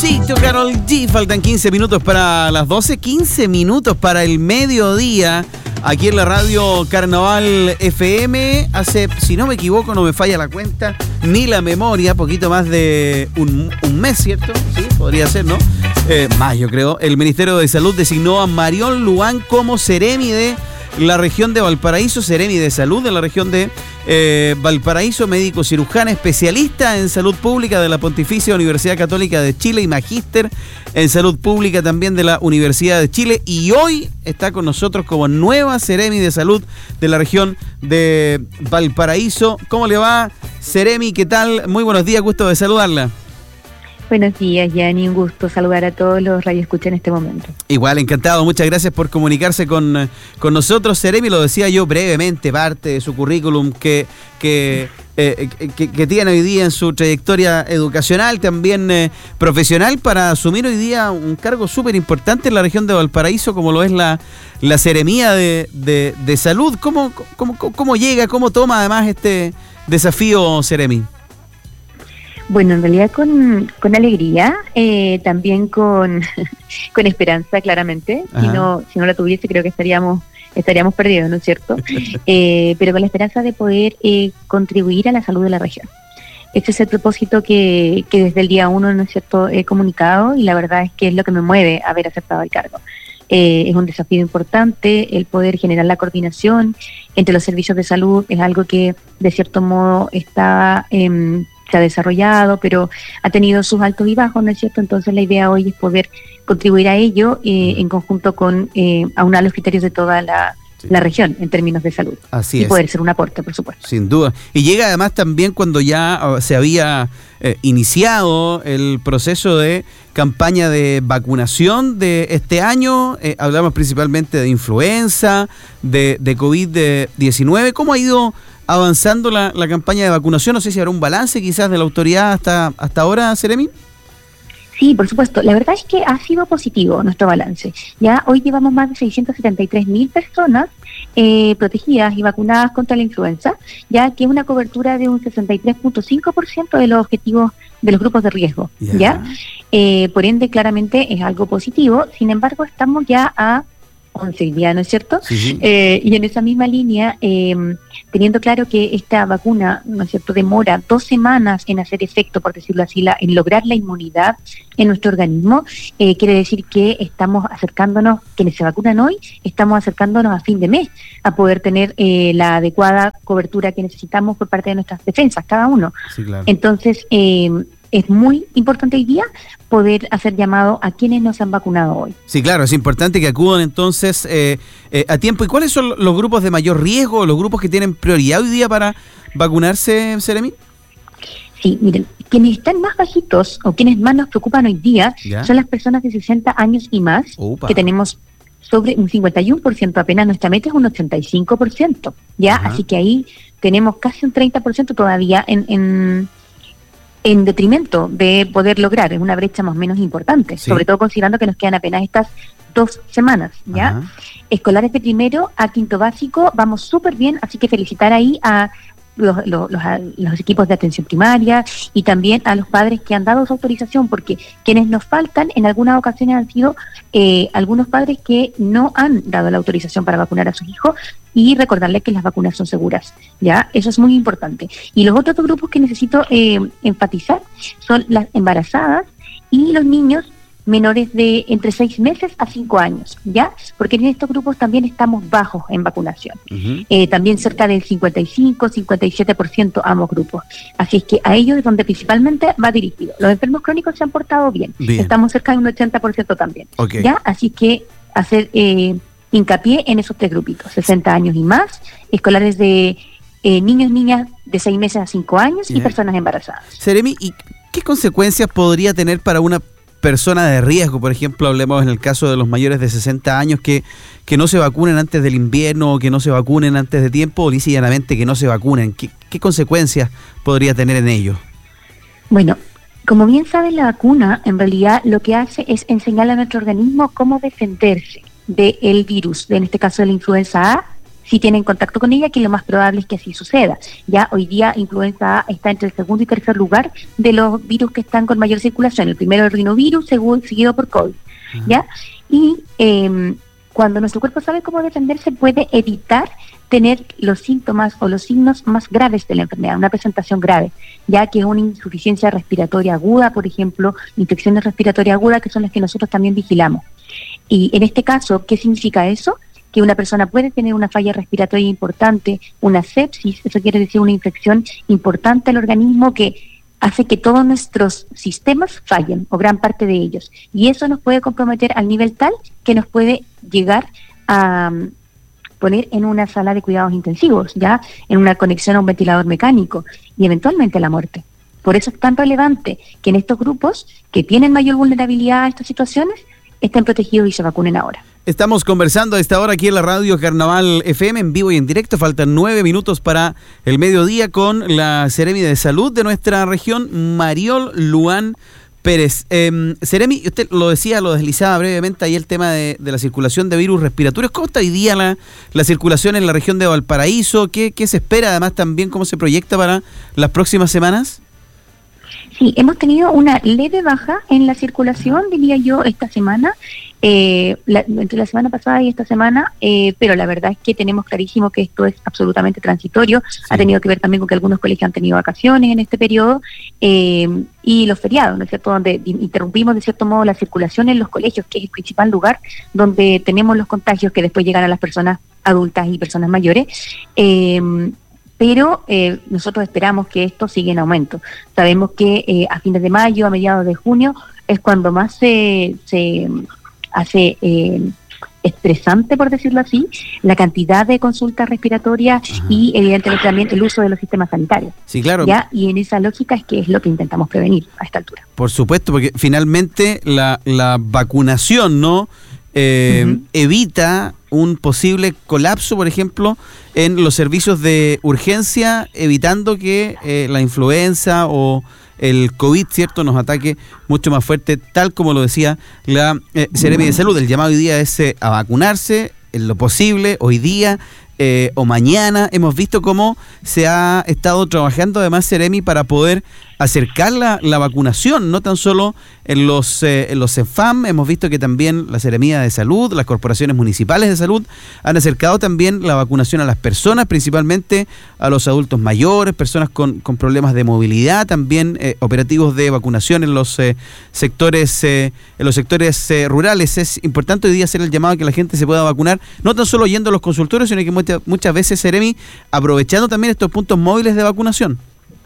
Éxito, Karol G. Faltan 15 minutos para las 12, 15 minutos para el mediodía. Aquí en la radio Carnaval FM. Hace, si no me equivoco, no me falla la cuenta, ni la memoria, poquito más de un mes, ¿cierto? Sí, podría ser, ¿no? Más, yo creo. El Ministerio de Salud designó a Marión Luán como Seremi de la región de Valparaíso, Seremi de Salud de la región de Valparaíso, médico cirujana, especialista en salud pública de la Pontificia Universidad Católica de Chile y magíster en salud pública también de la Universidad de Chile, y hoy está con nosotros como nueva Seremi de Salud de la región de Valparaíso. ¿Cómo le va, Seremi? ¿Qué tal? Muy buenos días, gusto de saludarla. Buenos días, Yanni, un gusto saludar a todos los radioescuchas en este momento. Igual, encantado, muchas gracias por comunicarse con nosotros. Seremi, lo decía yo brevemente, parte de su currículum que tiene hoy día en su trayectoria educacional, también profesional, para asumir hoy día un cargo súper importante en la región de Valparaíso, como lo es la Seremía de Salud. ¿Cómo llega, cómo toma además este desafío, Seremi? Bueno, en realidad con alegría, también con esperanza, claramente. Si no la tuviese, creo que estaríamos perdidos, ¿no es cierto? Pero con la esperanza de poder contribuir a la salud de la región. Este es el propósito que desde el día 1, ¿no es cierto?, he comunicado, y la verdad es que es lo que me mueve haber aceptado el cargo. Es un desafío importante el poder generar la coordinación entre los servicios de salud. Es algo que de cierto modo se ha desarrollado, pero ha tenido sus altos y bajos, ¿no es cierto? Entonces la idea hoy es poder contribuir a ello en conjunto con aunar los criterios de toda la región en términos de salud. Así y es. Poder ser un aporte, por supuesto. Sin duda. Y llega además también cuando ya se había iniciado el proceso de campaña de vacunación de este año. Hablamos principalmente de influenza, de COVID-19. ¿Cómo ha ido avanzando la campaña de vacunación? No sé si habrá un balance quizás de la autoridad hasta ahora, Seremi. Sí, por supuesto. La verdad es que ha sido positivo nuestro balance. Ya hoy llevamos más de 673.000 personas protegidas y vacunadas contra la influenza, ya que es una cobertura de un 63.5% de los objetivos de los grupos de riesgo. ¿Ya? Por ende, claramente es algo positivo. Sin embargo, estamos ya a 11 días, ¿no es cierto? Sí. Y en esa misma línea, teniendo claro que esta vacuna, ¿no es cierto?, demora 2 semanas en hacer efecto, por decirlo así, en lograr la inmunidad en nuestro organismo, quiere decir que estamos acercándonos, quienes se vacunan hoy, estamos acercándonos a fin de mes a poder tener la adecuada cobertura que necesitamos por parte de nuestras defensas, cada uno. Sí, claro. Entonces, es muy importante hoy día poder hacer llamado a quienes no se han vacunado hoy. Sí, claro, es importante que acudan entonces a tiempo. ¿Y cuáles son los grupos de mayor riesgo, los grupos que tienen prioridad hoy día para vacunarse, Seremi? Sí, miren, quienes están más bajitos o quienes más nos preocupan hoy día son las personas de 60 años y más, que tenemos sobre un 51%, apenas nuestra meta es un 85%, ¿ya? Así que ahí tenemos casi un 30% todavía en detrimento de poder lograr. Es una brecha más o menos importante, sobre todo considerando que nos quedan apenas estas 2 semanas, ¿ya? Escolares de primero a quinto básico, vamos súper bien, así que felicitar ahí a los equipos de atención primaria y también a los padres que han dado su autorización, porque quienes nos faltan en algunas ocasiones han sido algunos padres que no han dado la autorización para vacunar a sus hijos, y recordarles que las vacunas son seguras, ¿ya? Eso es muy importante. Y los otros 2 grupos que necesito enfatizar son las embarazadas y los niños menores de entre 6 meses a 5 años, ¿ya? Porque en estos grupos también estamos bajos en vacunación. También cerca del 55-57% ambos grupos. Así es que a ellos es donde principalmente va dirigido. Los enfermos crónicos se han portado bien. Estamos cerca de un 80% también. ¿Ya? Así que hacer hincapié en esos 3 grupitos, 60 años y más, escolares de niños y niñas de 6 meses a 5 años y personas embarazadas. Seremi, ¿y qué consecuencias podría tener para una persona de riesgo? Por ejemplo, hablemos en el caso de los mayores de 60 años que no se vacunen antes del invierno, o que no se vacunen antes de tiempo, o lisa y llanamente que no se vacunen. ¿Qué consecuencias podría tener en ello? Bueno, como bien saben, la vacuna en realidad lo que hace es enseñar a nuestro organismo cómo defenderse del virus, en este caso de la influenza A si tienen contacto con ella, que lo más probable es que así suceda. Ya hoy día influenza A está entre el segundo y tercer lugar de los virus que están con mayor circulación. El primero el rinovirus, seguido por COVID. ¿Ya? Y cuando nuestro cuerpo sabe cómo defenderse, puede evitar tener los síntomas o los signos más graves de la enfermedad, una presentación grave, ya que es una insuficiencia respiratoria aguda, por ejemplo, infecciones respiratorias agudas, que son las que nosotros también vigilamos. Y en este caso, ¿qué significa eso? Que una persona puede tener una falla respiratoria importante, una sepsis, eso quiere decir una infección importante al organismo que hace que todos nuestros sistemas fallen, o gran parte de ellos. Y eso nos puede comprometer al nivel tal que nos puede llegar a poner en una sala de cuidados intensivos, ya en una conexión a un ventilador mecánico y eventualmente la muerte. Por eso es tan relevante que en estos grupos que tienen mayor vulnerabilidad a estas situaciones estén protegidos y se vacunen ahora. Estamos conversando a esta hora aquí en la radio Carnaval FM, en vivo y en directo. Faltan 9 minutos para el mediodía con la Seremi de Salud de nuestra región, Mariol Luan Pérez. Seremi, usted lo decía, lo deslizaba brevemente ahí el tema de la circulación de virus respiratorios. ¿Cómo está hoy día la circulación en la región de Valparaíso? ¿Qué se espera? Además, también, ¿cómo se proyecta para las próximas semanas? Sí, hemos tenido una leve baja en la circulación, diría yo, esta semana, entre la semana pasada y esta semana, pero la verdad es que tenemos clarísimo que esto es absolutamente transitorio. Sí. Ha tenido que ver también con que algunos colegios han tenido vacaciones en este periodo y los feriados, ¿no es cierto?, donde interrumpimos de cierto modo la circulación en los colegios, que es el principal lugar donde tenemos los contagios que después llegan a las personas adultas y personas mayores. Pero nosotros esperamos que esto siga en aumento. Sabemos que a fines de mayo, a mediados de junio, es cuando más se hace estresante, por decirlo así, la cantidad de consultas respiratorias. Ajá. Y evidentemente también el uso de los sistemas sanitarios. Sí, claro. ¿Ya? Y en esa lógica es que es lo que intentamos prevenir a esta altura. Por supuesto, porque finalmente la vacunación, ¿no?, evita un posible colapso, por ejemplo, en los servicios de urgencia, evitando que la influenza o el COVID, ¿cierto?, nos ataque mucho más fuerte, tal como lo decía la Seremi de Salud. El llamado hoy día es a vacunarse en lo posible, hoy día o mañana. Hemos visto cómo se ha estado trabajando además, Seremi, para poder acercar la vacunación, no tan solo en los CEFAM. Hemos visto que también la Seremía de Salud, las corporaciones municipales de salud han acercado también la vacunación a las personas, principalmente a los adultos mayores, personas con problemas de movilidad, también operativos de vacunación en los sectores rurales. Es importante hoy día hacer el llamado a que la gente se pueda vacunar, no tan solo yendo a los consultorios, sino que muchas veces, Seremi, aprovechando también estos puntos móviles de vacunación.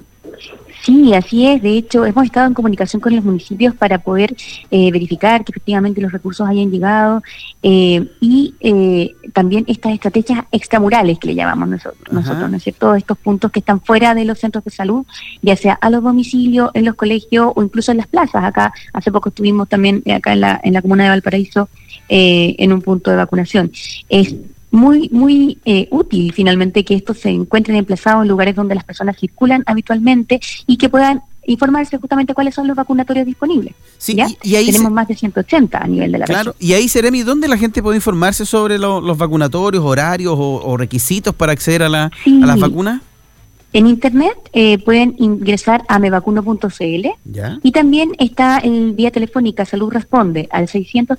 Sí, así es. De hecho, hemos estado en comunicación con los municipios para poder verificar que efectivamente los recursos hayan llegado y también estas estrategias extramurales que le llamamos nosotros, ¿no es cierto? Estos puntos que están fuera de los centros de salud, ya sea a los domicilios, en los colegios o incluso en las plazas. Acá hace poco estuvimos también acá en la comuna de Valparaíso en un punto de vacunación. Es muy útil finalmente que estos se encuentren emplazados en lugares donde las personas circulan habitualmente y que puedan informarse justamente cuáles son los vacunatorios disponibles. Sí, ¿ya? Y ahí tenemos más de 180 a nivel de la región. Y ahí, Seremi, ¿dónde la gente puede informarse sobre los vacunatorios, horarios o requisitos para acceder a las vacunas? En internet pueden ingresar a mevacuno.cl y también está en vía telefónica Salud Responde al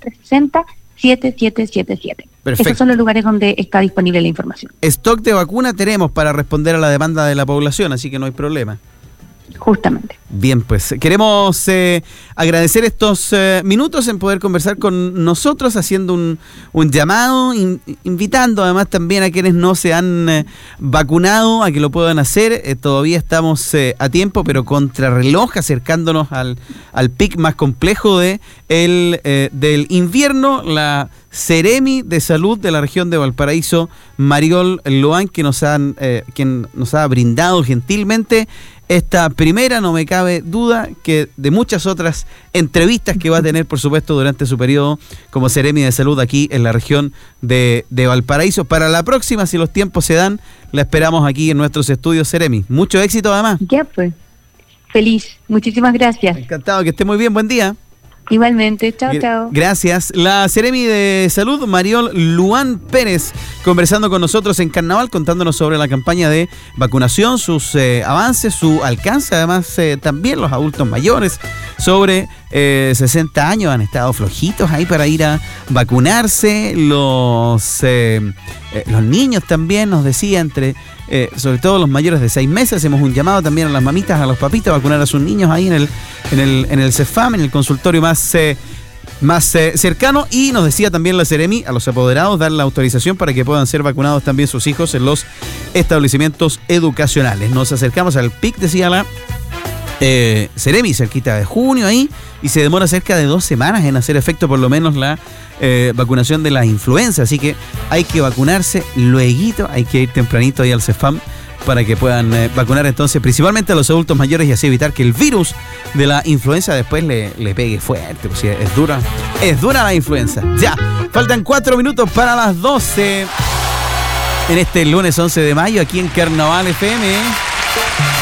600-360-7777. Perfecto. Esos son los lugares donde está disponible la información. Stock de vacuna tenemos para responder a la demanda de la población, así que no hay problema. Justamente. Bien, pues queremos agradecer estos minutos en poder conversar con nosotros, haciendo un llamado, invitando además también a quienes no se han vacunado a que lo puedan hacer. Todavía estamos a tiempo, pero contrarreloj, acercándonos al pic más complejo del invierno. La Seremi de Salud de la región de Valparaíso, Mariol Luan, quien nos ha brindado gentilmente esta primera, no me cabe duda, que de muchas otras entrevistas que va a tener, por supuesto, durante su periodo como Seremi de Salud aquí en la región de Valparaíso. Para la próxima, si los tiempos se dan, la esperamos aquí en nuestros estudios, Seremi. Mucho éxito además. Ya pues, feliz. Muchísimas gracias. Encantado, que esté muy bien, buen día. Igualmente, chao. Gracias. La Seremi de Salud, Mariol Luan Pérez, conversando con nosotros en Carnaval, contándonos sobre la campaña de vacunación, sus avances, su alcance, además también los adultos mayores sobre 60 años han estado flojitos ahí para ir a vacunarse, los niños también, nos decía, sobre todo los mayores de 6 meses. Hacemos un llamado también a las mamitas, a los papitos, a vacunar a sus niños ahí en el CEFAM, en el consultorio más cercano. Y nos decía también la Seremi a los apoderados dar la autorización para que puedan ser vacunados también sus hijos en los establecimientos educacionales. Nos acercamos al PIC, decía la Seremi, cerquita de junio ahí, y se demora cerca de 2 semanas en hacer efecto por lo menos la vacunación de la influenza, así que hay que vacunarse lueguito, hay que ir tempranito ahí al CEFAM para que puedan vacunar entonces principalmente a los adultos mayores y así evitar que el virus de la influenza después le pegue fuerte, pues es dura la influenza. Ya, faltan 4 minutos para las 12 en este lunes 11 de mayo aquí en Carnaval FM.